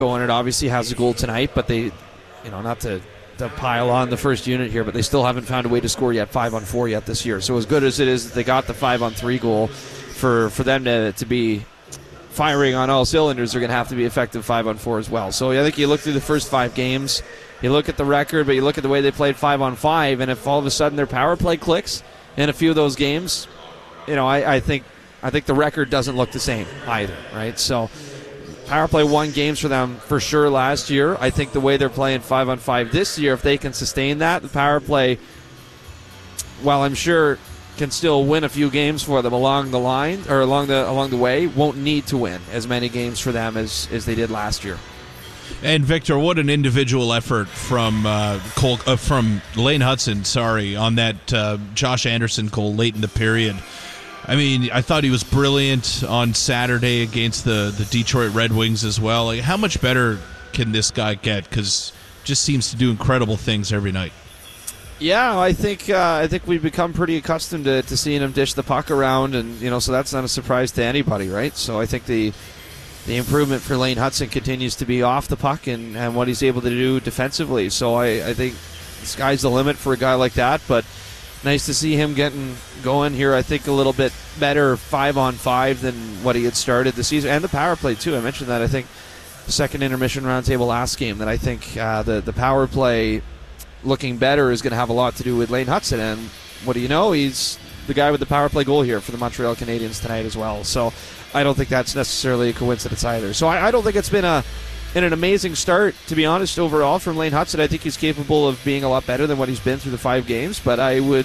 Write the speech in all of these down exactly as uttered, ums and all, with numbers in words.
going. It obviously has a goal tonight, but they, you know, not to, to pile on the first unit here, but they still haven't found a way to score yet five on four yet this year. So as good as it is that they got the five on three goal, for, for them to, to be firing on all cylinders, they're going to have to be effective five on four as well. So I think you look through the first five games, you look at the record, but you look at the way they played five on five, and if all of a sudden their power play clicks in a few of those games, you know, I, I think I think the record doesn't look the same either, right? So power play won games for them for sure last year. I think the way they're playing five on five this year, if they can sustain that, the power play, while I'm sure can still win a few games for them along the line or along the along the way, won't need to win as many games for them as, as they did last year. And Victor, what an individual effort from uh, Cole, uh, from Lane Hutson, sorry, on that uh, Josh Anderson goal late in the period. I mean, I thought he was brilliant on Saturday against the, the Detroit Red Wings as well. Like, how much better can this guy get? Because just seems to do incredible things every night. Yeah, I think uh, I think we've become pretty accustomed to, to seeing him dish the puck around, and you know, so that's not a surprise to anybody, right? So I think the the improvement for Lane Hutson continues to be off the puck and, and what he's able to do defensively. So I, I think the sky's the limit for a guy like that, but nice to see him getting going here. I think a little bit better five on five than what he had started the season, and the power play too. I mentioned that I think the second intermission roundtable last game that I think uh, the the power play looking better is going to have a lot to do with Lane Hutson, and what do you know, he's the guy with the power play goal here for the Montreal Canadiens tonight as well. So I don't think that's necessarily a coincidence either. So I, I don't think it's been a in an amazing start, to be honest, overall from Lane Hutson. I think he's capable of being a lot better than what he's been through the five games, but I would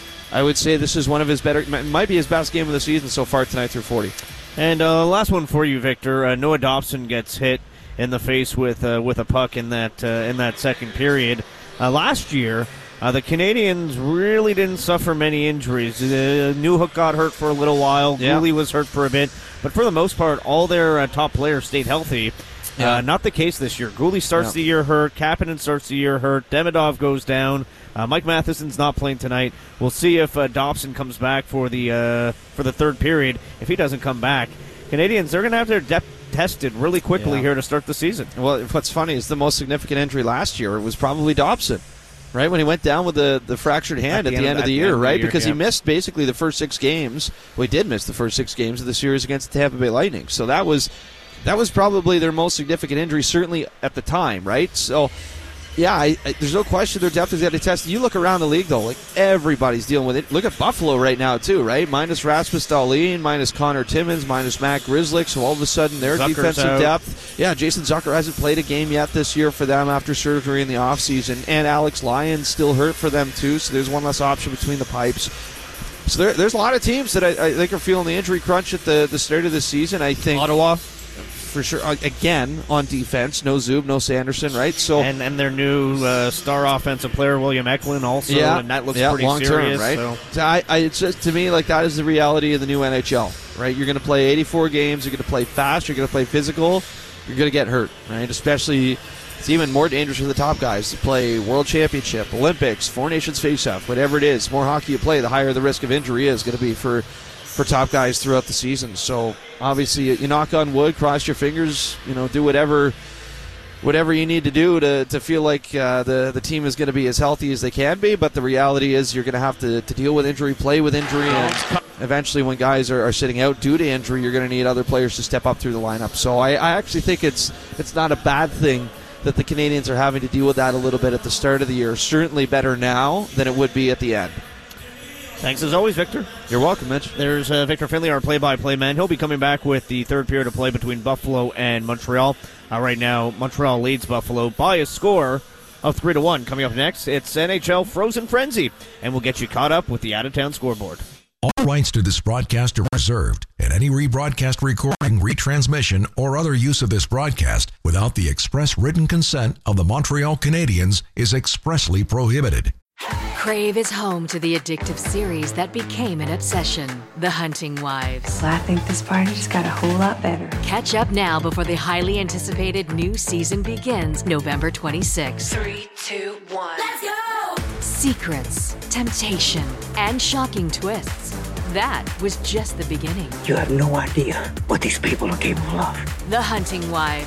I would say this is one of his better, might be his best game of the season so far tonight through forty. And uh, last one for you, Victor. Uh, Noah Dobson gets hit in the face with uh, with a puck in that uh, in that second period. Uh, last year, uh, the Canadiens really didn't suffer many injuries. Uh, Newhook got hurt for a little while. Yeah. Gooley was hurt for a bit. But for the most part, all their uh, top players stayed healthy. Yeah. Uh, not the case this year. Gooley starts No. the year hurt. Kapanen starts the year hurt. Demidov goes down. Uh, Mike Matheson's not playing tonight. We'll see if uh, Dobson comes back for the uh, for the third period. If he doesn't come back, Canadiens, they're going to have their depth tested really quickly Yeah. here to start the season. Well, what's funny is the most significant injury last year was probably Dobson, right? When he went down with the, the fractured hand at the, at the end, of, of the year, right? The year, because yeah. he missed basically the first six games. Well, he did miss the first six games of the series against the Tampa Bay Lightning. So that was that was probably their most significant injury, certainly at the time, right? So, yeah, I, I, there's no question their depth is got to test. You look around the league, though, like everybody's dealing with it. Look at Buffalo right now, too, right? Minus Rasmus Dahlin, minus Connor Timmins, minus Matt Grzelcyk. So all of a sudden, their Zucker's defensive out. depth. Yeah, Jason Zucker hasn't played a game yet this year for them after surgery in the offseason. And Alex Lyon's still hurt for them, too. So there's one less option between the pipes. So there, there's a lot of teams that I, I think are feeling the injury crunch at the, the start of the season. I think Ottawa, for sure. Again, on defense, no Zub, no Sanderson, right? So and and their new uh, star offensive player William Eklund also, yeah, and that looks yeah, pretty long serious. term, right? So. So I, I, it's just, to me, like that is the reality of the new N H L, right? You're going to play eighty-four games. You're going to play fast. You're going to play physical. You're going to get hurt, right? Especially, it's even more dangerous for the top guys to play World Championship, Olympics, Four Nations Face-Off, whatever it is. The more hockey you play, the higher the risk of injury is going to be for. for top guys throughout the season. So obviously you knock on wood, cross your fingers, you know, do whatever whatever you need to do to, to feel like uh, the, the team is going to be as healthy as they can be, but the reality is you're going to have to, to deal with injury, play with injury, and eventually when guys are, are sitting out due to injury, you're going to need other players to step up through the lineup. So I, I actually think it's it's not a bad thing that the Canadiens are having to deal with that a little bit at the start of the year. Certainly better now than it would be at the end. Thanks as always, Victor. You're welcome, Mitch. There's uh, Victor Finley, our play-by-play man. He'll be coming back with the third period of play between Buffalo and Montreal. Uh, right now, Montreal leads Buffalo by a score of three to one. Coming up next, it's N H L Frozen Frenzy, and we'll get you caught up with the out-of-town scoreboard. All rights to this broadcast are reserved, and any rebroadcast, recording, retransmission, or other use of this broadcast without the express written consent of the Montreal Canadiens is expressly prohibited. Crave is home to the addictive series that became an obsession, The Hunting Wives. Well, I think this party just got a whole lot better. Catch up now before the highly anticipated new season begins November twenty-sixth. Three, two, one. Let's go! Secrets, temptation, and shocking twists. That was just the beginning. You have no idea what these people are capable of. The Hunting Wives.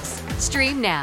Stream now